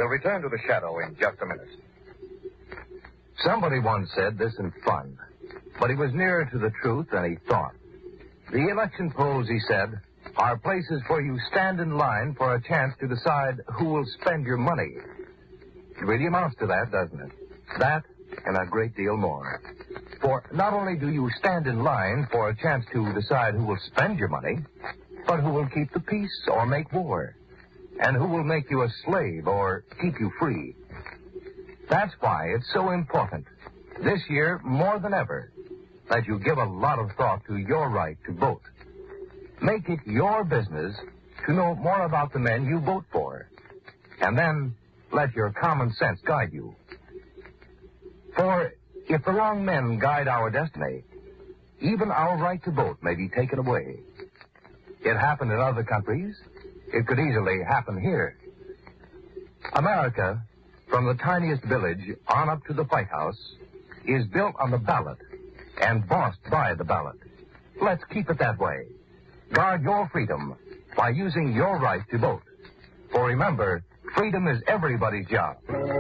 We'll return to the shadow in just a minute. Somebody once said this in fun, but he was nearer to the truth than he thought. The election polls, he said, are places where you stand in line for a chance to decide who will spend your money. It really amounts to that, doesn't it? That and a great deal more. For not only do you stand in line for a chance to decide who will spend your money, but who will keep the peace or make war, and who will make you a slave or keep you free. That's why it's so important, this year more than ever, that you give a lot of thought to your right to vote. Make it your business to know more about the men you vote for, and then let your common sense guide you. For if the wrong men guide our destiny, even our right to vote may be taken away. It happened in other countries. It could easily happen here. America, from the tiniest village on up to the White House, is built on the ballot and bossed by the ballot. Let's keep it that way. Guard your freedom by using your right to vote. For remember, freedom is everybody's job.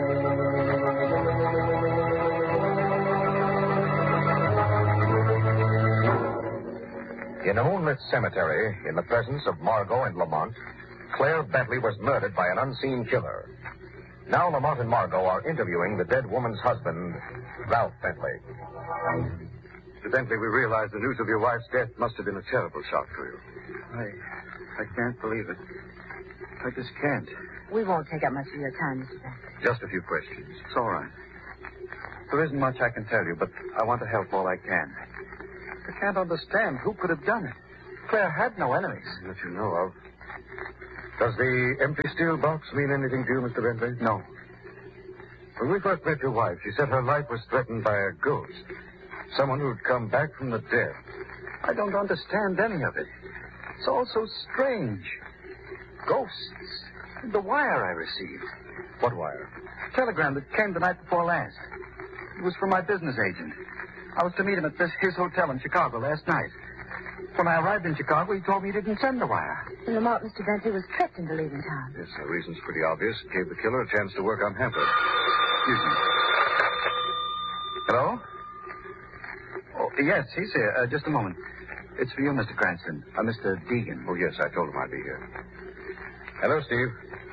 In a moonlit cemetery, in the presence of Margot and Lamont, Claire Bentley was murdered by an unseen killer. Now Lamont and Margot are interviewing the dead woman's husband, Ralph Bentley. Mr. Bentley, we realize the news of your wife's death must have been a terrible shock to you. I can't believe it. I just can't. We won't take up much of your time, Mr. Bentley. Just a few questions. It's all right. There isn't much I can tell you, but I want to help all I can. I can't understand who could have done it. Claire had no enemies. That you know of. Does the empty steel box mean anything to you, Mr. Bentley? No. When we first met your wife, she said her life was threatened by a ghost. Someone who'd come back from the dead. I don't understand any of it. It's all so strange. Ghosts. The wire I received. What wire? A telegram that came the night before last. It was from my business agent. I was to meet him at his hotel in Chicago last night. When I arrived in Chicago, he told me he didn't send the wire. And Lamont, Mr. Bentley was tricked into leaving town. Yes, the reason's pretty obvious. It gave the killer a chance to work unhampered. Excuse me. Hello? Oh, yes, he's here. Just a moment. It's for you, Mr. Cranston. Mr. Deegan. Oh, yes, I told him I'd be here. Hello, Steve.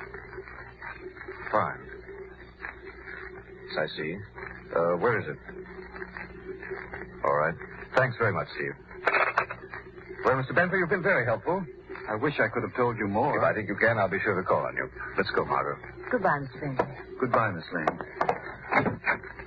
Fine. Yes, I see. Where is it? All right. Thanks very much, Steve. Well, Mr. Bentley, you've been very helpful. I wish I could have told you more. If I think you can, I'll be sure to call on you. Let's go, Margot. Goodbye, Mr. Bentley. Goodbye, Miss Lane.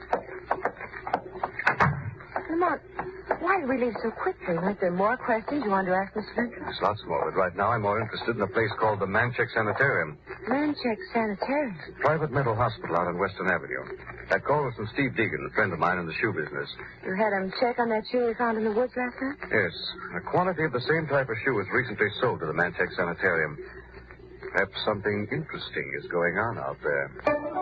Lamont, why did we leave so quickly? Weren't there more questions you wanted to ask Mr. Bentley? There's lots more, but right now I'm more interested in a place called the Manchek Sanitarium. Manchek Sanitarium. Private mental hospital out on Western Avenue. That call was from Steve Deegan, a friend of mine in the shoe business. You had him check on that shoe we found in the woods last night? Yes. A quantity of the same type of shoe was recently sold to the Manchek Sanitarium. Perhaps something interesting is going on out there.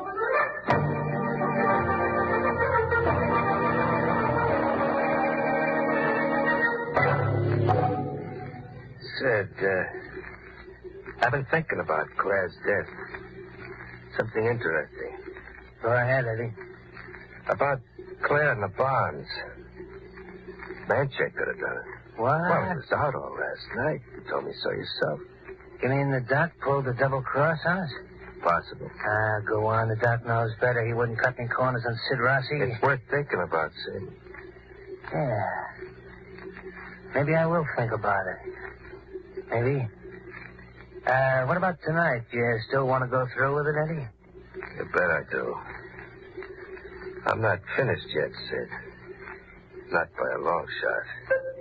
Sid, I've been thinking about Claire's death. Something interesting. Go ahead, Eddie. About Claire and the Barnes. Manchek could have done it. What? Well, he was out all last night. You told me so yourself. You mean the doc pulled the double cross on us? Possible. Go on. The doc knows better. He wouldn't cut any corners on Sid Rossi. It's worth thinking about, Sid. Yeah. Maybe I will think about it. Maybe. What about tonight? You still want to go through with it, Eddie? You bet I do. I'm not finished yet, Sid. Not by a long shot.